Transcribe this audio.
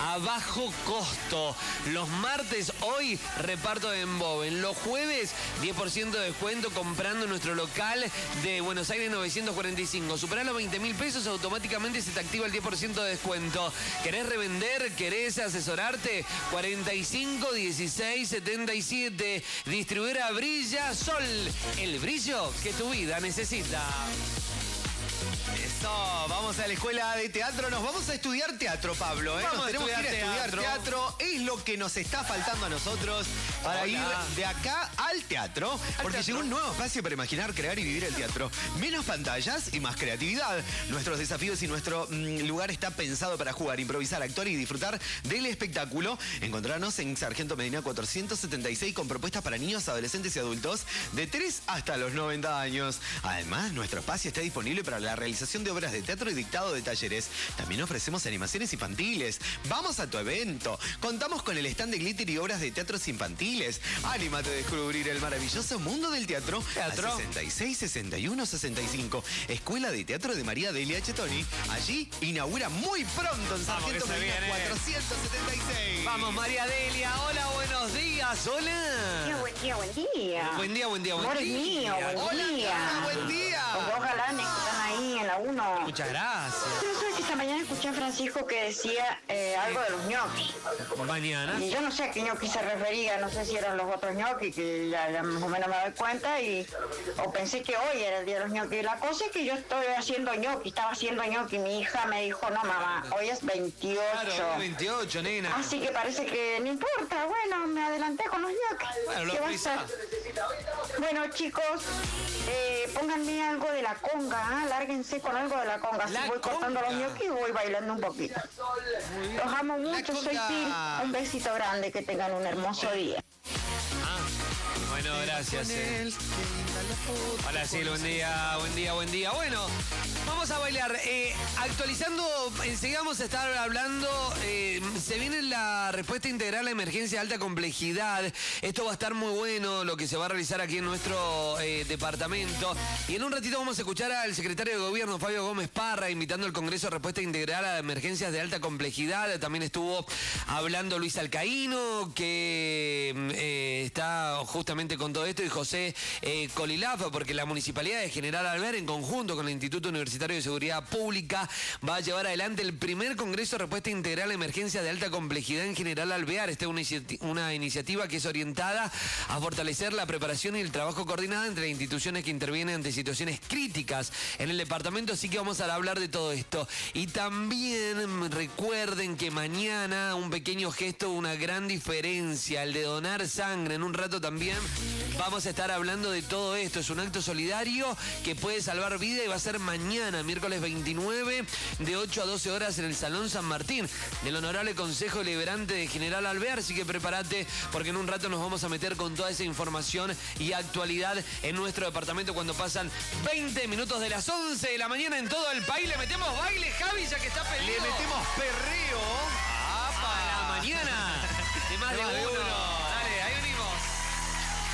a bajo costo. Los martes, hoy, reparto en Boven. Los jueves, 10% de descuento comprando en nuestro local de Buenos Aires 945. Superás los 20.000 pesos, automáticamente se te activa el 10% de descuento. ¿Querés revender? ¿Querés asesorarte? 45 16 77. Distribuidora Brilla Sol. El brillo que tu vida necesita. Eso, vamos a la escuela de teatro, nos vamos a estudiar teatro, Pablo. Nos tenemos que ir a estudiar teatro. Es lo que nos está faltando a nosotros para ir de acá al teatro. Porque llegó un nuevo espacio para imaginar, crear y vivir el teatro. Menos pantallas y más creatividad. Nuestros desafíos y nuestro lugar está pensado para jugar, improvisar, actuar y disfrutar del espectáculo. Encontrarnos en Sargento Medina 476 con propuestas para niños, adolescentes y adultos de 3 hasta los 90 años. Además, nuestro espacio está disponible para la realización de obras de teatro y dictado de talleres. También ofrecemos animaciones infantiles. Vamos a tu evento. Contamos con el stand de glitter y obras de teatros infantiles. Anímate a descubrir el maravilloso mundo del teatro. Al 66 61 65. Escuela de Teatro de María Delia Chetoni. Allí inaugura muy pronto en Sargento Medina 476. Vamos, María Delia. Hola, buenos días. Hola. Buen día, buen día. Buen día, buen día, buen Amor día. mío, buen día. Buen día. Los dos galanes que están ahí en la 1. Muchas gracias. Yo sé que esta mañana escuché a Francisco que decía algo de los ñoquis. Mañana. Y yo no sé a qué ñoquis se refería, no sé si eran los otros ñoquis, que ya más o menos me doy cuenta, o pensé que hoy era el día de los ñoquis. La cosa es que yo estoy haciendo ñoquis, estaba haciendo ñoquis. Mi hija me dijo, no mamá, hoy es 28. Claro, 28, nena. Así que parece que no importa, bueno, me adelanté con los ñoquis. Bueno, ¿Qué lo va a pisás. ser? Bueno, chicos, pónganme algo de la conga, lárguense con algo de la conga. La Si voy cortando conga. los ñoquis, voy bailando un poquito. Los amo mucho, soy conga. Til. Un besito grande, que tengan un hermoso día. Bueno, gracias. Hola, sí, buen día, buen día, buen día. Bueno, vamos a bailar. Actualizando, enseguida vamos a estar hablando. Se viene la respuesta integral a emergencia de alta complejidad. Esto va a estar muy bueno, lo que se va a realizar aquí en nuestro departamento. Y en un ratito vamos a escuchar al secretario de Gobierno, Fabio Gómez Parra, invitando al Congreso a respuesta integral a emergencias de alta complejidad. También estuvo hablando Luis Alcaíno, que está justamente con todo esto, y José Colilaf, porque la Municipalidad de General Alvear, en conjunto con el Instituto Universitario de Seguridad Pública, va a llevar adelante el primer Congreso de Respuesta Integral a Emergencias de Alta Complejidad en General Alvear. Esta es una iniciativa que es orientada a fortalecer la preparación y el trabajo coordinado entre instituciones que intervienen ante situaciones críticas en el departamento, así que vamos a hablar de todo esto. Y también recuerden que mañana un pequeño gesto, una gran diferencia, el de donar sangre. En un rato también vamos a estar hablando de todo esto. Es un acto solidario que puede salvar vida y va a ser mañana, miércoles 29, de 8 a 12 horas en el Salón San Martín del Honorable Consejo Deliberante de General Alvear. Así que prepárate, porque en un rato nos vamos a meter con toda esa información y actualidad en nuestro departamento cuando pasan 20 minutos de las 11 de la mañana en todo el país. Le metemos baile, Javi, ya que está peleado. Le metemos perreo. A la mañana de más de uno.